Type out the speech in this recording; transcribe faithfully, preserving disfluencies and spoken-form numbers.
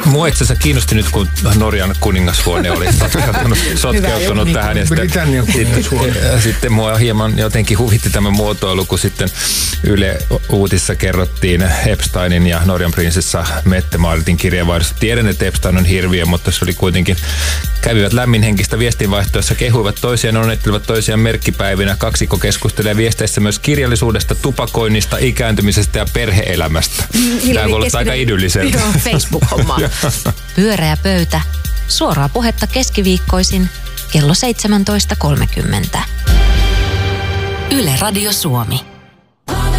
Mua itse asiassa kiinnosti nyt, kun Norjan kuningashuone oli sotkeutunut, sotkeutunut tähän. Ja Britannian kuningashuone. Sitten, sitten mua hieman jotenkin huvitti tämä muotoilu, kun sitten Yle Uutissa kerrottiin Epsteinin ja Norjan prinsessa Mette-Maaritin kirjeenvaihdosta. Tiedän, että Epstein on hirviö, mutta se oli kuitenkin, kävivät lämminhenkistä viestinvaihtoissa, kehuivat toisiaan, onnettelivat toisiaan merkkipäivinä. Kaksikko keskustelee viesteissä myös kirjallisuudesta, tupakoinnista, ikääntymisestä ja perhe-elämästä. Tämä kuulostaa aika idylliseltä. Joo, Facebook-hommaa. Pyöreä pöytä. Suoraa puhetta keskiviikkoisin kello seitsemäntoista kolmekymmentä. Yle Radio Suomi.